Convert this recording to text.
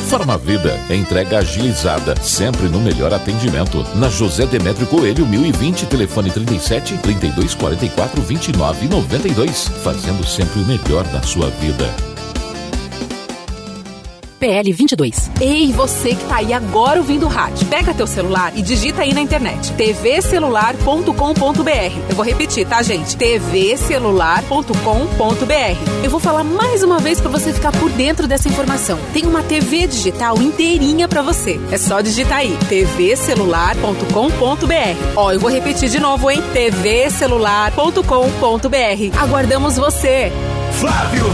Farmavida, entrega agilizada, sempre no melhor atendimento. Na José Demétrio Coelho, 1020, telefone 37 32 44 29 92. Fazendo sempre o melhor da sua vida. PL 22. Ei, você que tá aí agora ouvindo o rádio. Pega teu celular e digita aí na internet. tvcelular.com.br. Eu vou repetir, tá, gente? tvcelular.com.br. Eu vou falar mais uma vez pra você ficar por dentro dessa informação. Tem uma TV digital inteirinha pra você. É só digitar aí. tvcelular.com.br. Ó, eu vou repetir de novo, hein? tvcelular.com.br. Aguardamos você. Flávio